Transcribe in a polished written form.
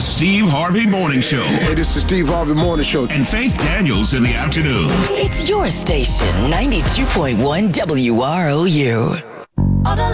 The Steve Harvey Morning Show. Hey, this is Steve Harvey Morning Show. And Faith Daniels in the afternoon. It's your station, 92.1 WROU.